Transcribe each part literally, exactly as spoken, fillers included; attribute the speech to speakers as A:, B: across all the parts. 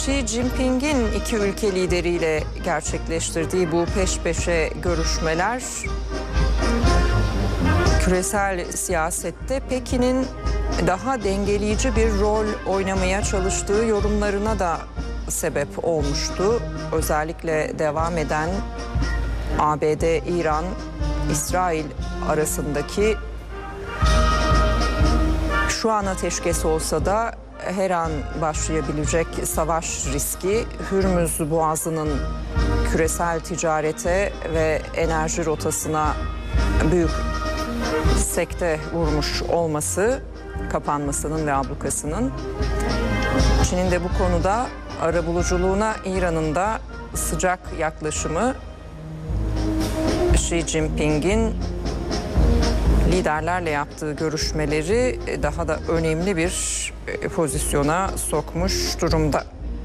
A: Xi Jinping'in iki ülke lideriyle gerçekleştirdiği bu peş peşe görüşmeler küresel siyasette Pekin'in daha dengeleyici bir rol oynamaya çalıştığı yorumlarına da sebep olmuştu. Özellikle devam eden A B D, İran, İsrail arasındaki şu an ateşkes olsa da her an başlayabilecek savaş riski Hürmüz Boğazı'nın küresel ticarete ve enerji rotasına büyük sekte vurmuş olması, kapanmasının ve ablukasının. Çin'in de bu konuda arabuluculuğuna İran'ın da sıcak yaklaşımı Xi Jinping'in liderlerle yaptığı görüşmeleri daha da önemli bir pozisyona sokmuş durumda.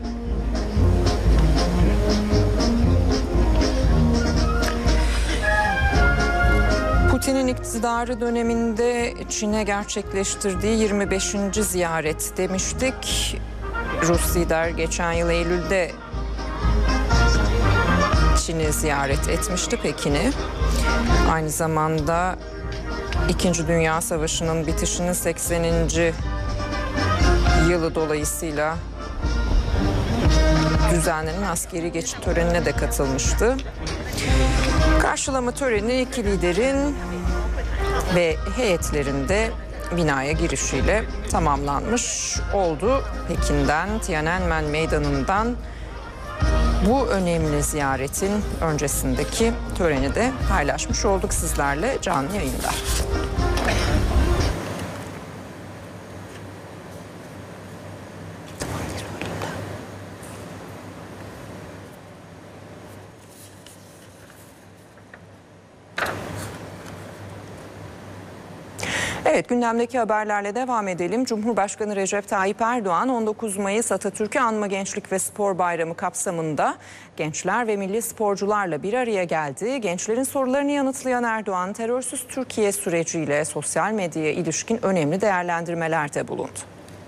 A: Putin'in iktidarı döneminde Çin'e gerçekleştirdiği yirmi beşinci ziyaret demiştik. Rus lider geçen yıl Eylül'de Çin'i ziyaret etmişti, Pekin'i. Aynı zamanda İkinci Dünya Savaşı'nın bitişinin sekseninci yılı dolayısıyla düzenlenen askeri geçit törenine de katılmıştı. Karşılama töreni iki liderin ve heyetlerinde binaya girişiyle tamamlanmış oldu. Pekin'den, Tiananmen Meydanı'ndan bu önemli ziyaretin öncesindeki töreni de paylaşmış olduk sizlerle canlı yayında. Evet, gündemdeki haberlerle devam edelim. Cumhurbaşkanı Recep Tayyip Erdoğan on dokuz Mayıs Atatürk'ü Anma Gençlik ve Spor Bayramı kapsamında gençler ve milli sporcularla bir araya geldi. Gençlerin sorularını yanıtlayan Erdoğan, terörsüz Türkiye süreciyle sosyal medyaya ilişkin önemli değerlendirmelerde bulundu.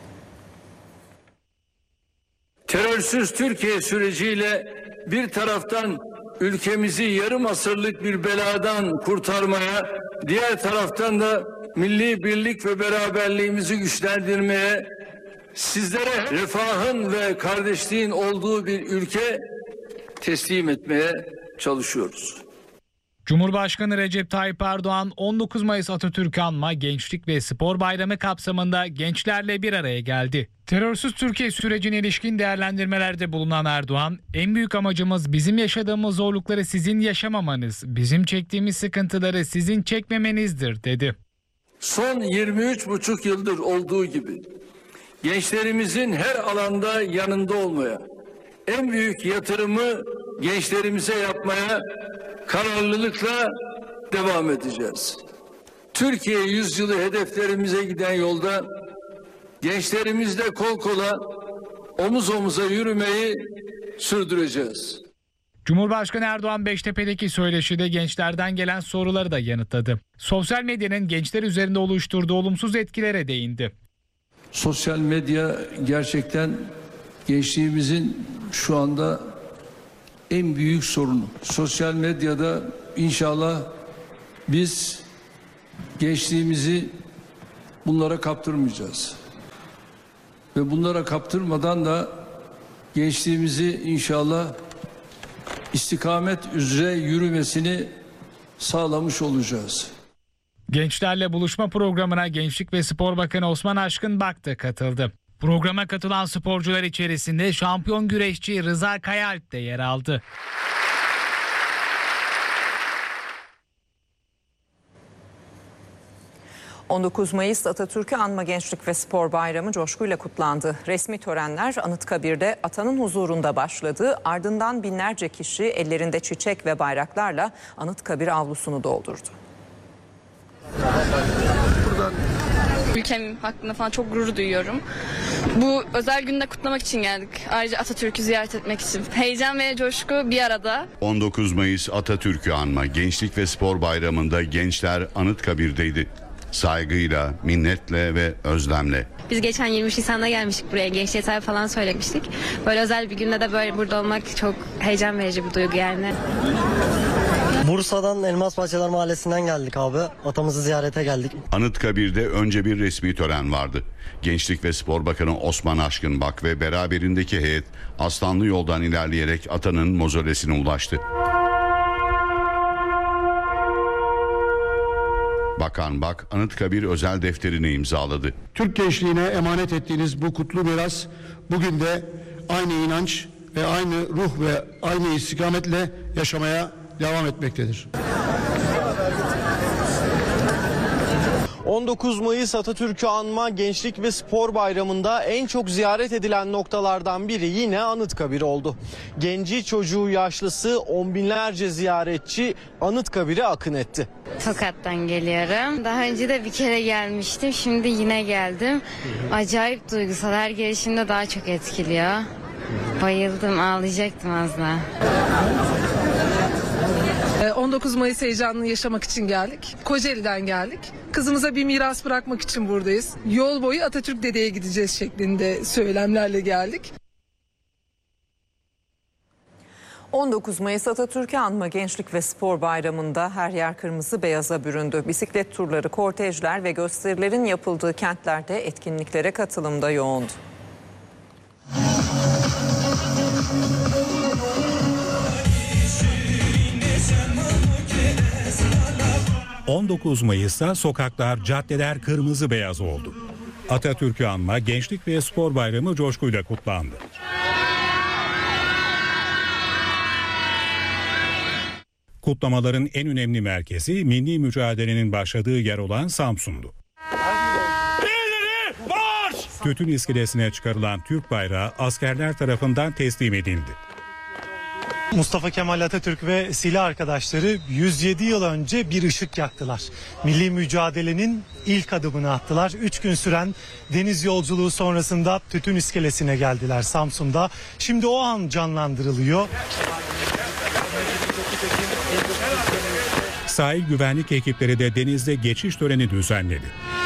B: Terörsüz Türkiye süreciyle bir taraftan ülkemizi yarım asırlık bir beladan kurtarmaya, diğer taraftan da milli birlik ve beraberliğimizi güçlendirmeye, sizlere refahın ve kardeşliğin olduğu bir ülke teslim etmeye çalışıyoruz.
C: Cumhurbaşkanı Recep Tayyip Erdoğan on dokuz Mayıs Atatürk'ü Anma Gençlik ve Spor Bayramı kapsamında gençlerle bir araya geldi. Terörsüz Türkiye sürecine ilişkin değerlendirmelerde bulunan Erdoğan, en büyük amacımız bizim yaşadığımız zorlukları sizin yaşamamanız, bizim çektiğimiz sıkıntıları sizin çekmemenizdir dedi.
B: Son yirmi üç buçuk yıldır olduğu gibi gençlerimizin her alanda yanında olmaya, en büyük yatırımı gençlerimize yapmaya kararlılıkla devam edeceğiz. Türkiye yüzyılı hedeflerimize giden yolda gençlerimizle kol kola, omuz omuza yürümeyi sürdüreceğiz.
C: Cumhurbaşkanı Erdoğan Beştepe'deki söyleşide gençlerden gelen soruları da yanıtladı. Sosyal medyanın gençler üzerinde oluşturduğu olumsuz etkilere değindi.
B: Sosyal medya gerçekten gençliğimizin şu anda en büyük sorunu. Sosyal medyada inşallah biz gençliğimizi bunlara kaptırmayacağız. Ve bunlara kaptırmadan da gençliğimizi inşallah istikamet üzere yürümesini sağlamış olacağız.
C: Gençlerle buluşma programına Gençlik ve Spor Bakanı Osman Aşkın Bak da katıldı. Programa katılan sporcular içerisinde şampiyon güreşçi Rıza Kayaalp de yer aldı.
A: on dokuz Mayıs Atatürk'ü Anma Gençlik ve Spor Bayramı coşkuyla kutlandı. Resmi törenler Anıtkabir'de atanın huzurunda başladı. Ardından binlerce kişi ellerinde çiçek ve bayraklarla Anıtkabir avlusunu doldurdu.
D: Ülkem hakkında falan çok gurur duyuyorum. Bu özel günde kutlamak için geldik. Ayrıca Atatürk'ü ziyaret etmek için. Heyecan ve coşku bir arada.
E: on dokuz Mayıs Atatürk'ü Anma Gençlik ve Spor Bayramı'nda gençler Anıtkabir'deydi. Saygıyla, minnetle ve özlemle.
F: Biz geçen yirmi üç Nisan'da gelmiştik buraya. Gençliğe sahip falan söylemiştik. Böyle özel bir günde de böyle burada olmak çok heyecan verici bir duygu yani.
G: Bursa'dan Elmasbahçeler Mahallesi'nden geldik abi. Atamızı ziyarete geldik.
E: Anıtkabir'de önce bir resmi tören vardı. Gençlik ve Spor Bakanı Osman Aşkınbak ve beraberindeki heyet Aslanlı Yoldan ilerleyerek atanın mozolesine ulaştı. Bakan Bak, Anıtkabir özel defterini imzaladı.
H: Türk gençliğine emanet ettiğiniz bu kutlu miras bugün de aynı inanç ve aynı ruh ve aynı istikametle yaşamaya devam etmektedir.
I: on dokuz Mayıs Atatürk'ü anma Gençlik ve Spor Bayramı'nda en çok ziyaret edilen noktalardan biri yine Anıtkabir oldu. Genci, çocuğu, yaşlısı on binlerce ziyaretçi Anıtkabir'e akın etti.
F: Tokat'tan geliyorum. Daha önce de bir kere gelmiştim. Şimdi yine geldim. Acayip duygusal. Her gelişimde daha çok etkiliyor. Bayıldım, ağlayacaktım az daha.
J: on dokuz Mayıs heyecanını yaşamak için geldik. Kocaeli'den geldik. Kızımıza bir miras bırakmak için buradayız. Yol boyu Atatürk Dede'ye gideceğiz şeklinde söylemlerle geldik.
A: on dokuz Mayıs Atatürk'ü anma Gençlik ve Spor Bayramı'nda her yer kırmızı beyaza büründü. Bisiklet turları, kortejler ve gösterilerin yapıldığı kentlerde etkinliklere katılım da yoğundu.
K: on dokuz Mayıs'ta sokaklar, caddeler kırmızı beyaz oldu. Atatürk'ü anma Gençlik ve Spor Bayramı coşkuyla kutlandı. Kutlamaların en önemli merkezi milli mücadelenin başladığı yer olan Samsun'du. Tütün iskelesine çıkarılan Türk bayrağı askerler tarafından teslim edildi.
L: Mustafa Kemal Atatürk ve silah arkadaşları yüz yedi yıl önce bir ışık yaktılar. Milli mücadelenin ilk adımını attılar. Üç gün süren deniz yolculuğu sonrasında Tütün iskelesine geldiler Samsun'da. Şimdi o an canlandırılıyor.
K: Sahil güvenlik ekipleri de denizde geçiş töreni düzenledi.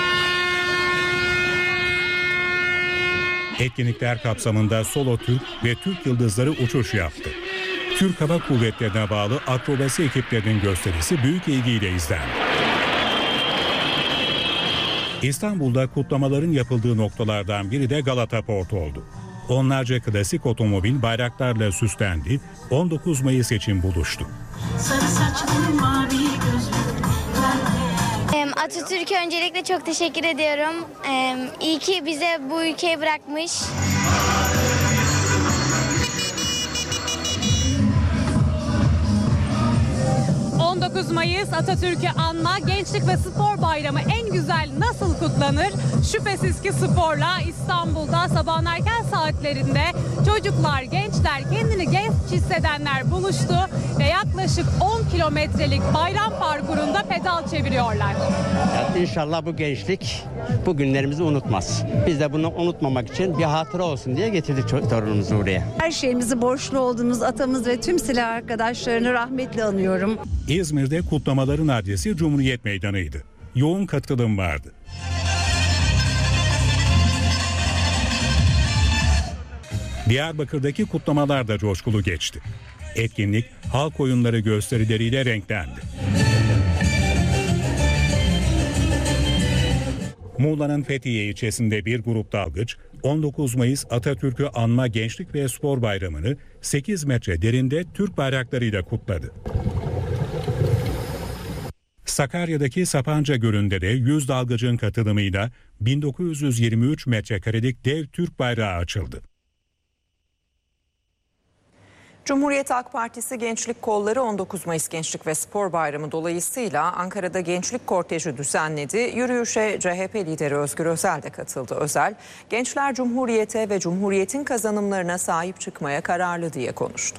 K: Etkinlikler kapsamında Solo Türk ve Türk Yıldızları uçuş yaptı. Türk Hava Kuvvetleri'ne bağlı akrobasi ekiplerinin gösterisi büyük ilgiyle izlendi. İstanbul'da kutlamaların yapıldığı noktalardan biri de Galata Port oldu. Onlarca klasik otomobil bayraklarla süslendi, on dokuz Mayıs için buluştu.
M: Atatürk'e öncelikle çok teşekkür ediyorum. İyi ki bize bu ülkeyi bırakmış.
N: on dokuz Mayıs Atatürk'ü anma Gençlik ve Spor Bayramı en güzel nasıl kutlanır? Şüphesiz ki sporla. İstanbul'da sabahın erken saatlerinde çocuklar, gençler, kendini genç hissedenler buluştu ve yaklaşık on kilometrelik bayram parkurunda pedal çeviriyorlar.
O: Yani İnşallah bu gençlik bu günlerimizi unutmaz. Biz de bunu unutmamak için bir hatıra olsun diye getirdik torunumuzu buraya.
P: Her şeyimizi borçlu olduğumuz atamız ve tüm silah arkadaşlarını rahmetle anıyorum.
K: İzmir'de kutlamaların adresi Cumhuriyet Meydanı'ydı. Yoğun katılım vardı. Diyarbakır'daki kutlamalar da coşkulu geçti. Etkinlik halk oyunları gösterileriyle renklendi. Muğla'nın Fethiye ilçesinde bir grup dalgıç on dokuz Mayıs Atatürk'ü anma Gençlik ve Spor Bayramı'nı sekiz metre derinde Türk bayraklarıyla kutladı. Sakarya'daki Sapanca Gölü'nde de yüz dalgıcın katılımıyla bin dokuz yüz yirmi üç metrekarelik dev Türk bayrağı açıldı.
A: Cumhuriyet Halk Partisi Gençlik Kolları on dokuz Mayıs Gençlik ve Spor Bayramı dolayısıyla Ankara'da gençlik korteji düzenledi. Yürüyüşe C H P lideri Özgür Özel de katıldı. Özel, gençler Cumhuriyete ve Cumhuriyet'in kazanımlarına sahip çıkmaya kararlı diye konuştu.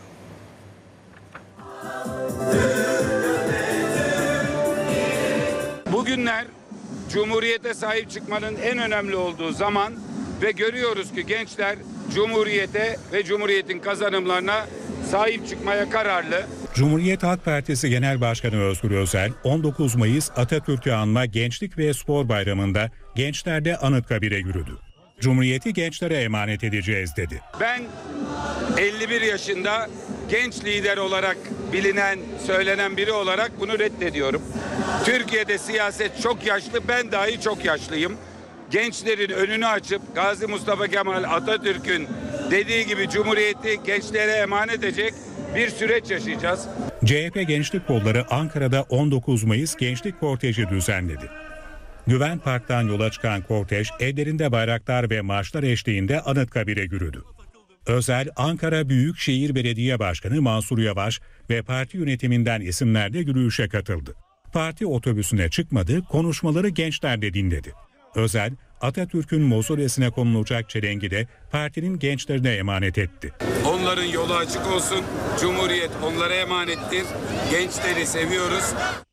Q: Bugünler Cumhuriyete sahip çıkmanın en önemli olduğu zaman ve görüyoruz ki gençler Cumhuriyete ve Cumhuriyet'in kazanımlarına sahip çıkmaya kararlı.
K: Cumhuriyet Halk Partisi Genel Başkanı Özgür Özel, on dokuz Mayıs Atatürk'ü anma Gençlik ve Spor Bayramı'nda gençlerle Anıtkabir'e yürüdü. Cumhuriyeti gençlere emanet edeceğiz dedi.
Q: Ben elli bir yaşında genç lider olarak bilinen, söylenen biri olarak bunu reddediyorum. Türkiye'de siyaset çok yaşlı, ben dahi çok yaşlıyım. Gençlerin önünü açıp Gazi Mustafa Kemal Atatürk'ün dediği gibi Cumhuriyeti gençlere emanet edecek bir süreç yaşayacağız.
K: C H P Gençlik Kolları Ankara'da on dokuz Mayıs Gençlik Korteji düzenledi. Güven Park'tan yola çıkan kortej ellerinde bayraklar ve marşlar eşliğinde Anıtkabir'e yürüdü. Özel, Ankara Büyükşehir Belediye Başkanı Mansur Yavaş ve parti yönetiminden isimlerle yürüyüşe katıldı. Parti otobüsüne çıkmadı, konuşmaları gençlerle dinledi. Özel, Atatürk'ün mozolesine konulacak çelengi de partinin gençlerine emanet etti.
Q: Onların yolu açık olsun, Cumhuriyet onlara emanettir, gençleri seviyoruz.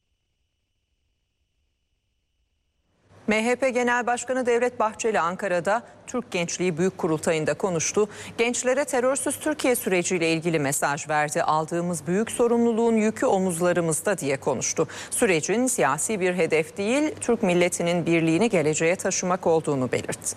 A: M H P Genel Başkanı Devlet Bahçeli Ankara'da Türk Gençliği Büyük Kurultayı'nda konuştu. Gençlere terörsüz Türkiye süreciyle ilgili mesaj verdi. Aldığımız büyük sorumluluğun yükü omuzlarımızda diye konuştu. Sürecin siyasi bir hedef değil, Türk milletinin birliğini geleceğe taşımak olduğunu belirtti.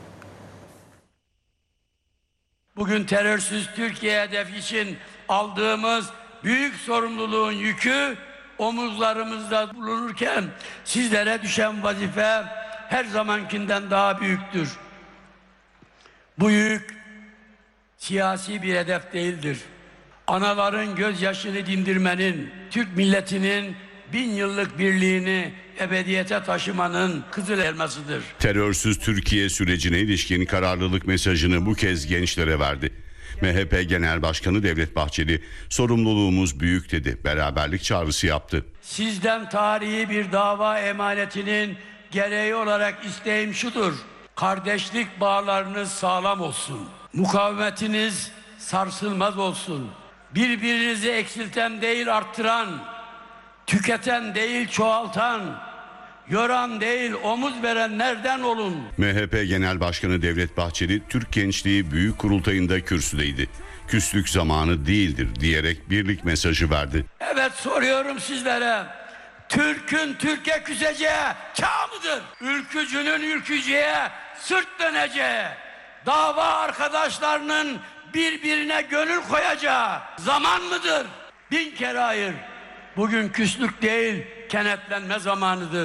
R: Bugün terörsüz Türkiye hedefi için aldığımız büyük sorumluluğun yükü omuzlarımızda bulunurken sizlere düşen vazife her zamankinden daha büyüktür. Bu yük siyasi bir hedef değildir. Anaların gözyaşını dindirmenin, Türk milletinin bin yıllık birliğini ebediyete taşımanın kızıl elmasıdır.
E: Terörsüz Türkiye sürecine ilişkin kararlılık mesajını bu kez gençlere verdi. M H P Genel Başkanı Devlet Bahçeli, sorumluluğumuz büyük dedi, beraberlik çağrısı yaptı.
R: Sizden tarihi bir dava emanetinin gereği olarak isteğim şudur: kardeşlik bağlarınız sağlam olsun, mukavemetiniz sarsılmaz olsun, birbirinizi eksilten değil arttıran, tüketen değil çoğaltan, yoran değil omuz verenlerden olun.
E: M H P Genel Başkanı Devlet Bahçeli, Türk Gençliği Büyük Kurultayı'nda kürsüdeydi. Küslük zamanı değildir diyerek birlik mesajı verdi.
R: Evet, soruyorum sizlere. Türk'ün Türk'e küseceği çağ mıdır? Ülkücünün ülkücüye sırt döneceği, dava arkadaşlarının birbirine gönül koyacağı zaman mıdır? Bin kere hayır. Bugün küslük değil, kenetlenme zamanıdır.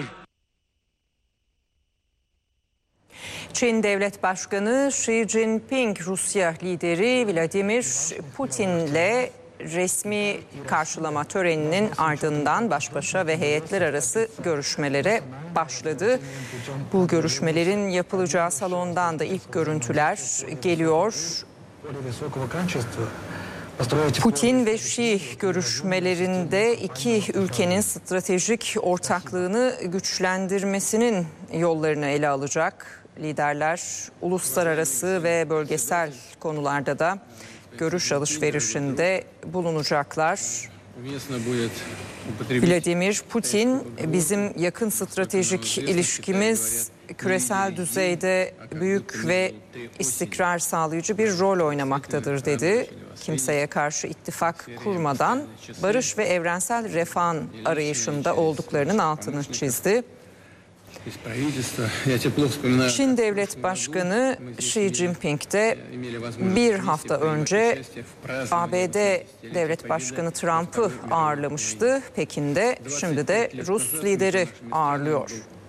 A: Çin Devlet Başkanı Xi Jinping, Rusya lideri Vladimir Putin'le resmi karşılama töreninin ardından baş başa ve heyetler arası görüşmelere başladı. Bu görüşmelerin yapılacağı salondan da ilk görüntüler geliyor. Putin ve Xi görüşmelerinde iki ülkenin stratejik ortaklığını güçlendirmesinin yollarını ele alacak. Liderler uluslararası ve bölgesel konularda da görüş alışverişinde bulunacaklar. Vladimir Putin, bizim yakın stratejik ilişkimiz küresel düzeyde büyük ve istikrar sağlayıcı bir rol oynamaktadır dedi. Kimseye karşı ittifak kurmadan barış ve evrensel refahın arayışında olduklarının altını çizdi. Çin Devlet Başkanı Xi Jinping de bir hafta önce A B D Devlet Başkanı Trump'ı ağırlamıştı Pekin'de. Şimdi de Rus lideri ağırlıyor.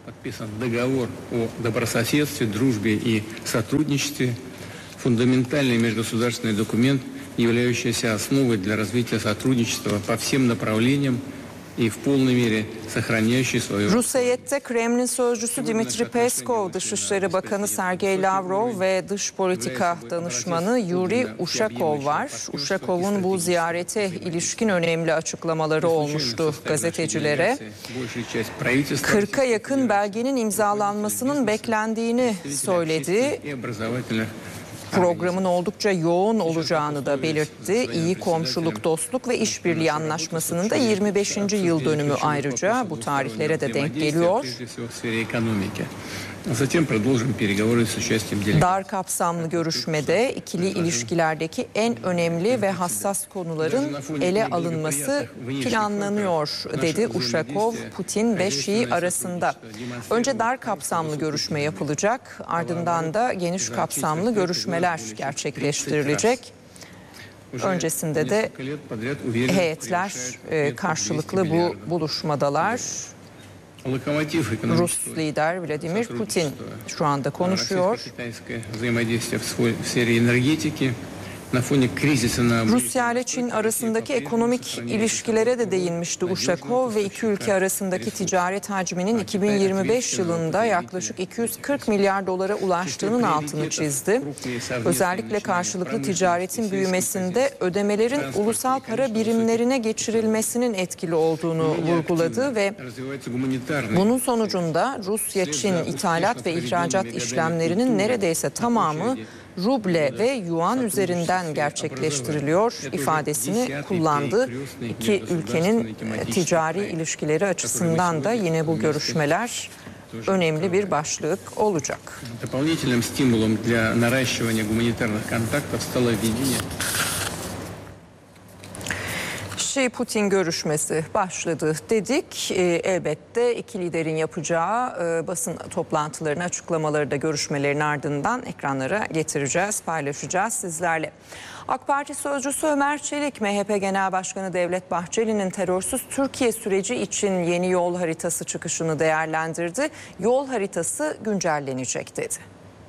S: Фундаментальный межгосударственный документ, являющийся основой для развития сотрудничества по всем направлениям и в полной мере сохраняющий свою...
A: Rus heyette Kremlin sözcüsü Dmitri Peskov, Dışişleri Bakanı Sergey Lavrov ve Dış Politika Danışmanı Yuri Ushakov var. Ushakov'un bu ziyarete ilişkin önemli açıklamaları olmuştu gazetecilere. kırka yakın belgenin imzalanmasının beklendiğini söyledi. Programın oldukça yoğun olacağını da belirtti. İyi komşuluk, dostluk ve işbirliği anlaşmasının da yirmi beşinci yıl dönümü ayrıca bu tarihlere de denk geliyor.
S: Затем продолжим переговоры с участием делегаций.
A: Dar kapsamlı görüşmede ikili ilişkilerdeki en önemli ve hassas konuların ele alınması planlanıyor, dedi Uşakov, Putin ve Şii arasında. Önce dar kapsamlı görüşme yapılacak, ardından da geniş kapsamlı görüşmeler gerçekleştirilecek. Öncesinde de heyetler karşılıklı bu buluşmadalar. Rus lider Vladimir Putin şu anda konuşuyor. Rusya ile Çin arasındaki ekonomik ilişkilere de değinmişti Uşakov ve iki ülke arasındaki ticaret hacminin iki bin yirmi beş yılında yaklaşık iki yüz kırk milyar dolara ulaştığının altını çizdi. Özellikle karşılıklı ticaretin büyümesinde ödemelerin ulusal para birimlerine geçirilmesinin etkili olduğunu vurguladı ve bunun sonucunda Rusya-Çin ithalat ve ihracat işlemlerinin neredeyse tamamı ruble ve yuan üzerinden gerçekleştiriliyor ifadesini kullandı. İki ülkenin ticari ilişkileri açısından da yine bu görüşmeler önemli bir başlık olacak.
S: Дополнительным стимулом для наращивания гуманитарных контактов стало введение.
A: Şii-Putin görüşmesi başladı dedik. E, elbette iki liderin yapacağı e, basın toplantılarını, açıklamaları da görüşmelerin ardından ekranlara getireceğiz, paylaşacağız sizlerle. AK Parti sözcüsü Ömer Çelik, M H P Genel Başkanı Devlet Bahçeli'nin terörsüz Türkiye süreci için yeni yol haritası çıkışını değerlendirdi. Yol haritası güncellenecek dedi.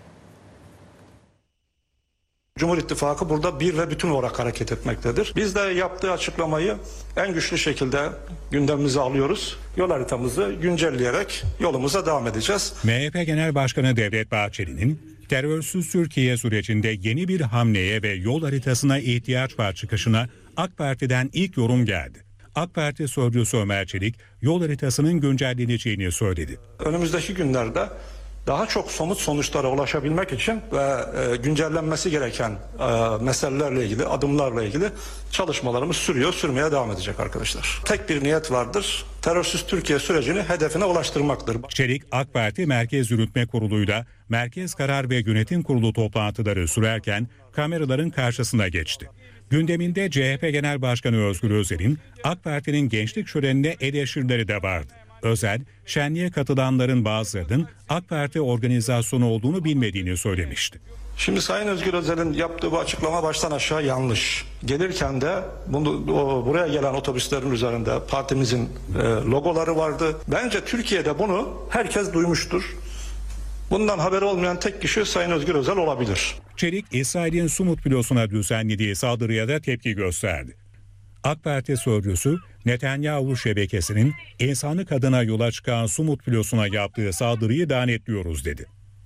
T: Cumhur İttifakı burada bir ve bütün olarak hareket etmektedir. Biz de yaptığı açıklamayı en güçlü şekilde gündemimize alıyoruz. Yol haritamızı güncelleyerek yolumuza devam edeceğiz.
K: M H P Genel Başkanı Devlet Bahçeli'nin terörsüz Türkiye sürecinde yeni bir hamleye ve yol haritasına ihtiyaç var çıkışına AK Parti'den ilk yorum geldi. AK Parti sözcüsü Ömer Çelik yol haritasının güncelleneceğini söyledi.
T: Önümüzdeki günlerde daha çok somut sonuçlara ulaşabilmek için ve e, güncellenmesi gereken e, meselelerle ilgili, adımlarla ilgili çalışmalarımız sürüyor, sürmeye devam edecek arkadaşlar. Tek bir niyet vardır, terörsüz Türkiye sürecini hedefine ulaştırmaktır.
K: Çelik, AK Parti Merkez Yürütme Kurulu'yla Merkez Karar ve Yönetim Kurulu toplantıları sürerken kameraların karşısına geçti. Gündeminde C H P Genel Başkanı Özgür Özel'in AK Parti'nin gençlik şölenine eleştirileri de vardı. Özel, şenliğe katılanların bazılarının AK Parti organizasyonu olduğunu bilmediğini söylemişti.
T: Şimdi Sayın Özgür Özel'in yaptığı bu açıklama baştan aşağı yanlış. Gelirken de bunu, o, buraya gelen otobüslerin üzerinde partimizin e, logoları vardı. Bence Türkiye'de bunu herkes duymuştur. Bundan haberi olmayan tek kişi Sayın Özgür Özel olabilir.
K: Çelik, İsrail'in Sumut filosuna düzenlediği saldırıya da tepki gösterdi. AK Parti sözcüsü Netanyahu şebekesinin insanlık adına yola çıkan Sumut filosuna yaptığı saldırıyı lanetliyoruz dedi.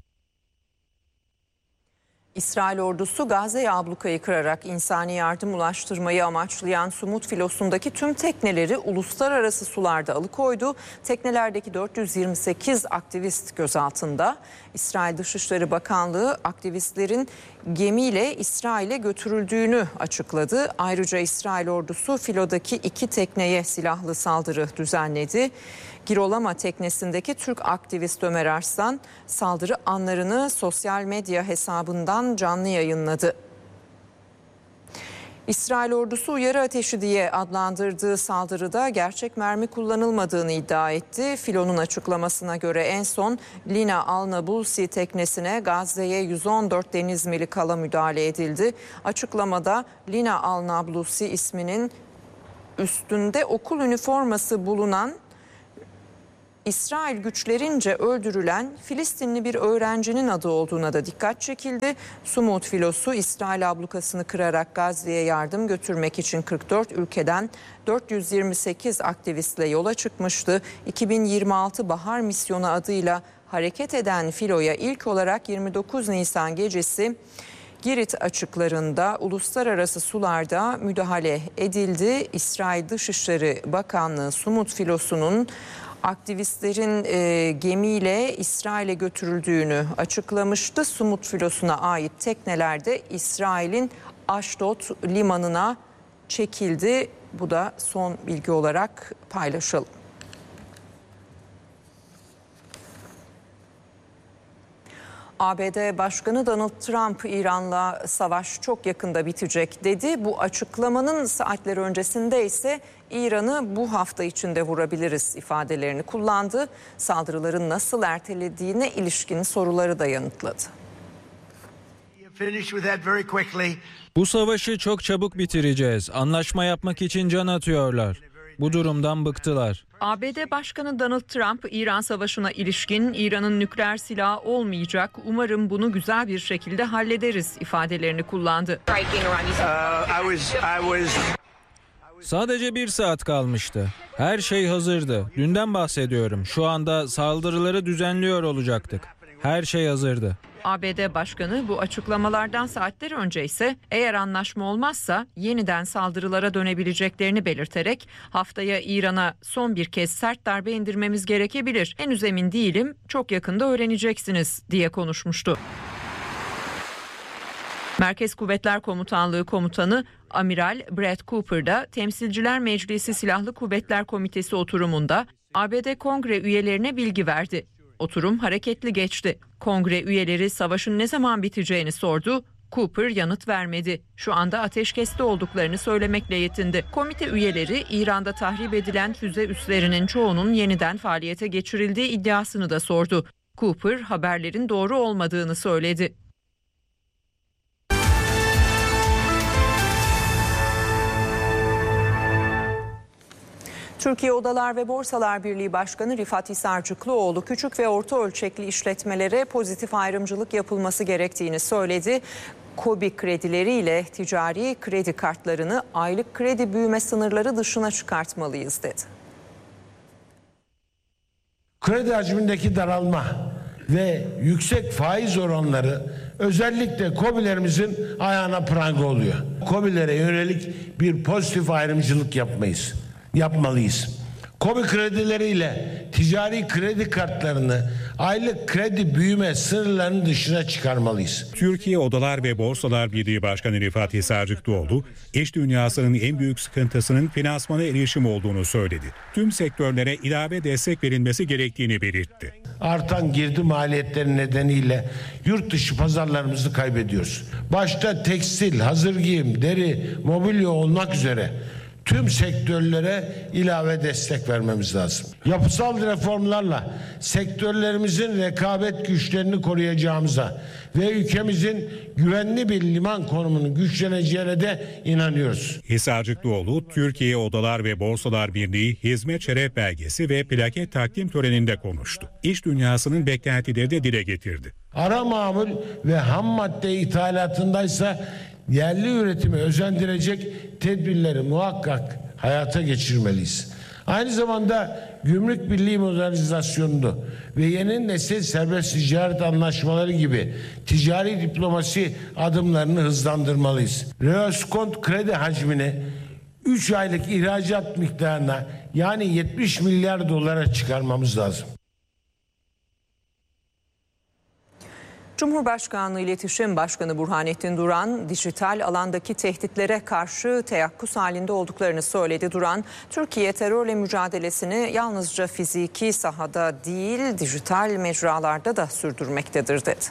A: İsrail ordusu Gazze'ye ablukayı kırarak insani yardım ulaştırmayı amaçlayan Sumut filosundaki tüm tekneleri uluslararası sularda alıkoydu. Teknelerdeki dört yüz yirmi sekiz aktivist gözaltında. İsrail Dışişleri Bakanlığı aktivistlerin gemiyle İsrail'e götürüldüğünü açıkladı. Ayrıca İsrail ordusu filodaki iki tekneye silahlı saldırı düzenledi. Girolama teknesindeki Türk aktivist Ömer Arslan saldırı anlarını sosyal medya hesabından canlı yayınladı. İsrail ordusu uyarı ateşi diye adlandırdığı saldırıda gerçek mermi kullanılmadığını iddia etti. Filonun açıklamasına göre en son Lina Al-Nabulsi teknesine Gazze'ye yüz on dört deniz mili kala müdahale edildi. Açıklamada Lina Al-Nabulsi isminin üstünde okul üniforması bulunan İsrail güçlerince öldürülen Filistinli bir öğrencinin adı olduğuna da dikkat çekildi. Sumut filosu İsrail ablukasını kırarak Gazze'ye yardım götürmek için kırk dört ülkeden dört yüz yirmi sekiz aktivistle yola çıkmıştı. iki bin yirmi altı Bahar Misyonu adıyla hareket eden filoya ilk olarak yirmi dokuz Nisan gecesi Girit açıklarında uluslararası sularda müdahale edildi. İsrail Dışişleri Bakanlığı Sumut filosunun aktivistlerin e, gemiyle İsrail'e götürüldüğünü açıklamıştı. Sumut filosuna ait tekneler de İsrail'in Aşdod limanına çekildi. Bu da son bilgi olarak paylaşalım. A B D Başkanı Donald Trump, İran'la savaş çok yakında bitecek dedi. Bu açıklamanın saatler öncesinde ise İran'ı bu hafta içinde vurabiliriz ifadelerini kullandı. Saldırıların nasıl ertelediğine ilişkin soruları da yanıtladı.
U: Bu savaşı çok çabuk bitireceğiz. Anlaşma yapmak için can atıyorlar. Bu durumdan bıktılar.
A: A B D Başkanı Donald Trump, İran savaşına ilişkin İran'ın nükleer silahı olmayacak, umarım bunu güzel bir şekilde hallederiz ifadelerini kullandı.
U: Sadece bir saat kalmıştı. Her şey hazırdı. Dünden bahsediyorum. Şu anda saldırıları düzenliyor olacaktık. Her şey hazırdı.
A: A B D Başkanı bu açıklamalardan saatler önce ise eğer anlaşma olmazsa yeniden saldırılara dönebileceklerini belirterek haftaya İran'a son bir kez sert darbe indirmemiz gerekebilir. Henüz emin değilim, çok yakında öğreneceksiniz diye konuşmuştu. Merkez Kuvvetler Komutanlığı Komutanı Amiral Brett Cooper da Temsilciler Meclisi Silahlı Kuvvetler Komitesi oturumunda A B D Kongre üyelerine bilgi verdi. Oturum hareketli geçti. Kongre üyeleri savaşın ne zaman biteceğini sordu. Cooper yanıt vermedi. Şu anda ateşkeste olduklarını söylemekle yetindi. Komite üyeleri İran'da tahrip edilen füze üslerinin çoğunun yeniden faaliyete geçirildiği iddiasını da sordu. Cooper haberlerin doğru olmadığını söyledi. Türkiye Odalar ve Borsalar Birliği Başkanı Rifat Hisarcıklıoğlu küçük ve orta ölçekli işletmelere pozitif ayrımcılık yapılması gerektiğini söyledi. KOBİ kredileriyle ticari kredi kartlarını aylık kredi büyüme sınırları dışına çıkartmalıyız dedi.
V: Kredi hacmindeki daralma ve yüksek faiz oranları özellikle KOBİ'lerimizin ayağına pranga oluyor. KOBİ'lere yönelik bir pozitif ayrımcılık yapmayız. yapmalıyız. KOBİ kredileriyle ticari kredi kartlarını aylık kredi büyüme sınırlarının dışına çıkarmalıyız.
K: Türkiye Odalar ve Borsalar Birliği Başkanı Rifat Hisarcıklıoğlu, iş dünyasının en büyük sıkıntısının finansmana erişim olduğunu söyledi. Tüm sektörlere ilave destek verilmesi gerektiğini belirtti.
V: Artan girdi maliyetleri nedeniyle yurt dışı pazarlarımızı kaybediyoruz. Başta tekstil, hazır giyim, deri, mobilya olmak üzere tüm sektörlere ilave destek vermemiz lazım. Yapısal reformlarla sektörlerimizin rekabet güçlerini koruyacağımıza ve ülkemizin güvenli bir liman konumunun güçleneceğine de inanıyoruz.
K: Hisarcıklıoğlu, Türkiye Odalar ve Borsalar Birliği hizmet şeref belgesi ve plaket takdim töreninde konuştu. İş dünyasının beklentileri de dile getirdi.
V: Ara mamul ve ham madde ithalatındaysa yerli üretimi özendirecek tedbirleri muhakkak hayata geçirmeliyiz. Aynı zamanda gümrük birliği modernizasyonunu ve yeni nesil serbest ticaret anlaşmaları gibi ticari diplomasi adımlarını hızlandırmalıyız. Reoskont kredi hacmini üç aylık ihracat miktarına yani yetmiş milyar dolara çıkarmamız lazım.
A: Cumhurbaşkanlığı İletişim Başkanı Burhanettin Duran, dijital alandaki tehditlere karşı teyakkuz halinde olduklarını söyledi. Duran, Türkiye terörle mücadelesini yalnızca fiziki sahada değil, dijital mecralarda da sürdürmektedir dedi.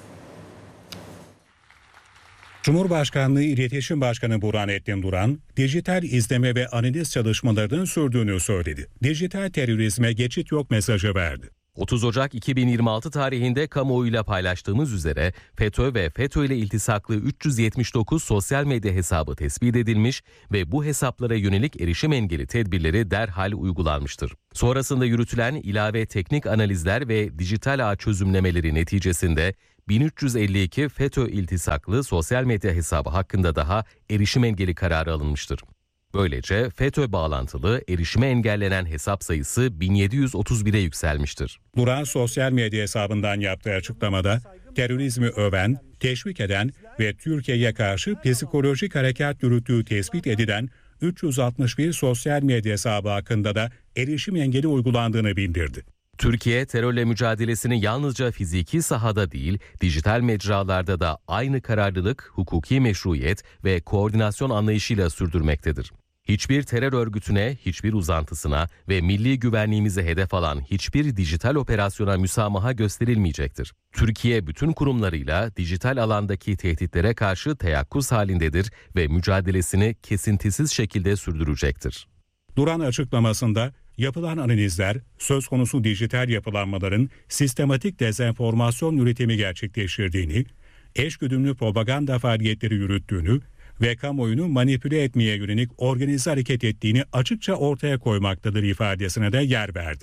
K: Cumhurbaşkanlığı İletişim Başkanı Burhanettin Duran, dijital izleme ve analiz çalışmalarının sürdüğünü söyledi. Dijital terörizme geçit yok mesajı verdi.
W: otuz Ocak iki bin yirmi altı tarihinde kamuoyuyla paylaştığımız üzere FETÖ ve FETÖ ile iltisaklı üç yüz yetmiş dokuz sosyal medya hesabı tespit edilmiş ve bu hesaplara yönelik erişim engeli tedbirleri derhal uygulanmıştır. Sonrasında yürütülen ilave teknik analizler ve dijital ağ çözümlemeleri neticesinde bin üç yüz elli iki FETÖ iltisaklı sosyal medya hesabı hakkında daha erişim engeli kararı alınmıştır. Böylece FETÖ bağlantılı erişime engellenen hesap sayısı bin yedi yüz otuz bire yükselmiştir.
K: Duran sosyal medya hesabından yaptığı açıklamada terörizmi öven, teşvik eden ve Türkiye'ye karşı psikolojik harekat yürüttüğü tespit edilen üç yüz altmış bir sosyal medya hesabı hakkında da erişim engeli uygulandığını bildirdi.
W: Türkiye terörle mücadelesini yalnızca fiziki sahada değil, dijital mecralarda da aynı kararlılık, hukuki meşruiyet ve koordinasyon anlayışıyla sürdürmektedir. Hiçbir terör örgütüne, hiçbir uzantısına ve milli güvenliğimizi hedef alan hiçbir dijital operasyona müsamaha gösterilmeyecektir. Türkiye bütün kurumlarıyla dijital alandaki tehditlere karşı teyakkuz halindedir ve mücadelesini kesintisiz şekilde sürdürecektir.
K: Duran açıklamasında yapılan analizler söz konusu dijital yapılanmaların sistematik dezenformasyon üretimi gerçekleştirdiğini, eşgüdümlü propaganda faaliyetleri yürüttüğünü ve kamuoyunu manipüle etmeye yönelik organize hareket ettiğini açıkça ortaya koymaktadır ifadesine de yer verdi.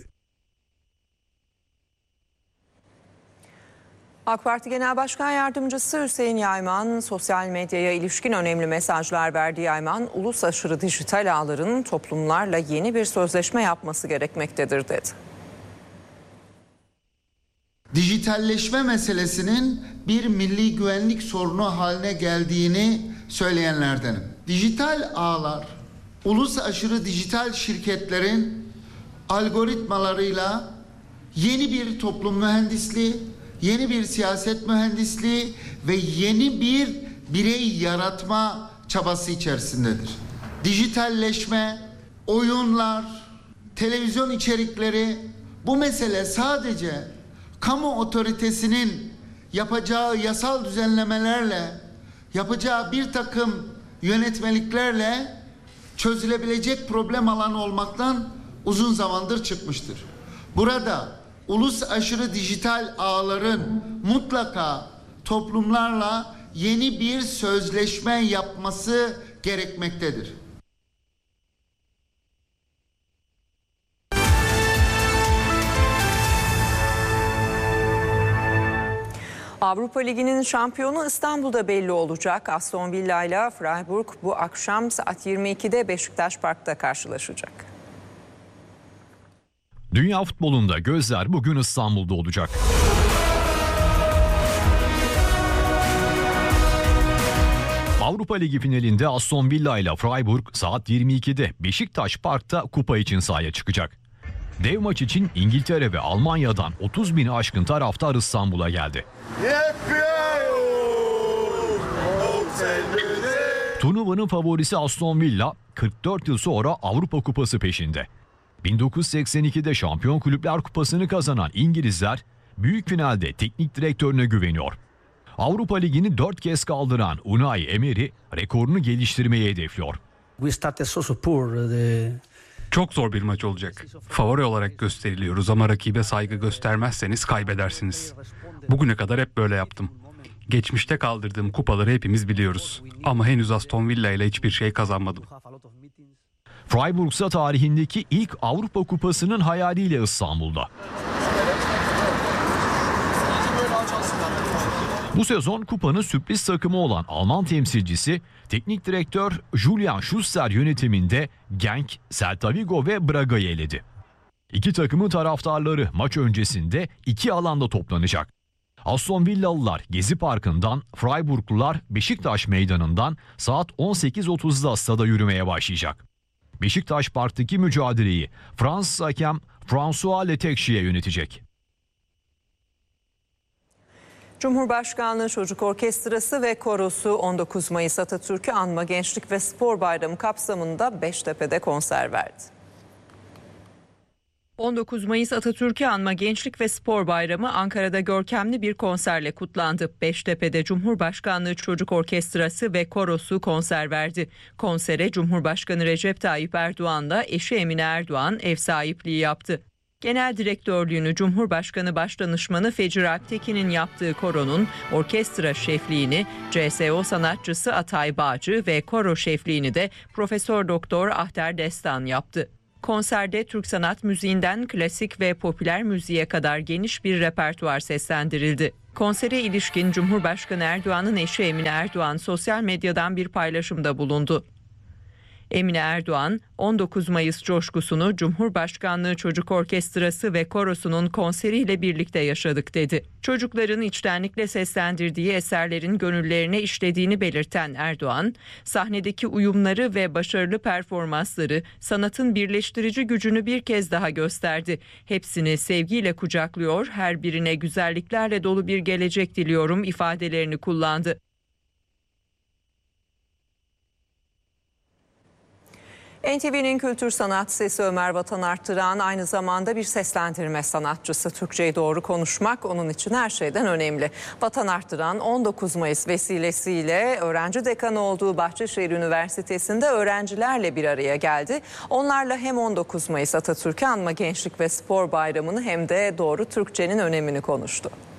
A: AK Parti Genel Başkan Yardımcısı Hüseyin Yayman, sosyal medyaya ilişkin önemli mesajlar verdi. Yayman, ulus aşırı dijital ağların toplumlarla yeni bir sözleşme yapması gerekmektedir dedi.
B: Dijitalleşme meselesinin bir milli güvenlik sorunu haline geldiğini söyleyenlerdenim. Dijital ağlar, ulus aşırı dijital şirketlerin algoritmalarıyla yeni bir toplum mühendisliği, yeni bir siyaset mühendisliği ve yeni bir birey yaratma çabası içerisindedir. Dijitalleşme, oyunlar, televizyon içerikleri, bu mesele sadece kamu otoritesinin yapacağı yasal düzenlemelerle, yapacağı bir takım yönetmeliklerle çözülebilecek problem alanı olmaktan uzun zamandır çıkmıştır. Burada ulus aşırı dijital ağların mutlaka toplumlarla yeni bir sözleşme yapması gerekmektedir.
A: Avrupa Ligi'nin şampiyonu İstanbul'da belli olacak. Aston Villa ile Freiburg bu akşam saat yirmi ikide Beşiktaş Park'ta karşılaşacak.
C: Dünya futbolunda gözler bugün İstanbul'da olacak. Avrupa Ligi finalinde Aston Villa ile Freiburg saat yirmi ikide Beşiktaş Park'ta kupa için sahaya çıkacak. Dev maç için İngiltere ve Almanya'dan otuz bini aşkın taraftar İstanbul'a geldi. Turnuvanın favorisi Aston Villa kırk dört yıl sonra Avrupa Kupası peşinde. bin dokuz yüz seksen ikide Şampiyon Kulüpler Kupası'nı kazanan İngilizler büyük finalde teknik direktörüne güveniyor. Avrupa Ligi'ni dört kez kaldıran Unai Emery rekorunu geliştirmeyi hedefliyor.
D: Çok zor bir maç olacak. Favori olarak gösteriliyoruz ama rakibe saygı göstermezseniz kaybedersiniz. Bugüne kadar hep böyle yaptım. Geçmişte kaldırdığım kupaları hepimiz biliyoruz. Ama henüz Aston Villa ile hiçbir şey kazanmadım.
C: Freiburg ise tarihindeki ilk Avrupa Kupası'nın hayaliyle İstanbul'da. Bu sezon kupanın sürpriz takımı olan Alman temsilcisi teknik direktör Julian Schuster yönetiminde Genk, Celta Vigo ve Braga'yı eledi. İki takımın taraftarları maç öncesinde iki alanda toplanacak. Aston Villalılar Gezi Parkı'ndan, Freiburglular Beşiktaş Meydanı'ndan saat on sekiz otuzda stada yürümeye başlayacak. Beşiktaş Park'taki mücadeleyi Fransız hakem François Letexier yönetecek.
A: Cumhurbaşkanlığı Çocuk Orkestrası ve Korosu on dokuz Mayıs Atatürk'ü Anma Gençlik ve Spor Bayramı kapsamında Beştepe'de konser verdi. on dokuz Mayıs Atatürk'ü Anma Gençlik ve Spor Bayramı Ankara'da görkemli bir konserle kutlandı. Beştepe'de Cumhurbaşkanlığı Çocuk Orkestrası ve Korosu konser verdi. Konsere Cumhurbaşkanı Recep Tayyip Erdoğan'la eşi Emine Erdoğan ev sahipliği yaptı. Genel direktörlüğünü Cumhurbaşkanı Başdanışmanı Fecir Alptekin'in yaptığı koronun orkestra şefliğini C S O sanatçısı Atay Bağcı ve koro şefliğini de Profesör Doktor Ahter Destan yaptı. Konserde Türk sanat müziğinden klasik ve popüler müziğe kadar geniş bir repertuar seslendirildi. Konsere ilişkin Cumhurbaşkanı Erdoğan'ın eşi Emine Erdoğan sosyal medyadan bir paylaşımda bulundu. Emine Erdoğan, on dokuz Mayıs coşkusunu Cumhurbaşkanlığı Çocuk Orkestrası ve Korosu'nun konseriyle birlikte yaşadık dedi. Çocukların içtenlikle seslendirdiği eserlerin gönüllerine işlediğini belirten Erdoğan, sahnedeki uyumları ve başarılı performansları sanatın birleştirici gücünü bir kez daha gösterdi. Hepsini sevgiyle kucaklıyor, her birine güzelliklerle dolu bir gelecek diliyorum ifadelerini kullandı. N T V'nin kültür sanat sesi Ömer Vatan Arttıran aynı zamanda bir seslendirme sanatçısı. Türkçeyi doğru konuşmak onun için her şeyden önemli. Vatan Arttıran on dokuz Mayıs vesilesiyle öğrenci dekanı olduğu Bahçeşehir Üniversitesi'nde öğrencilerle bir araya geldi. Onlarla hem on dokuz Mayıs Atatürk'ü anma Gençlik ve Spor Bayramı'nı hem de doğru Türkçenin önemini konuştu.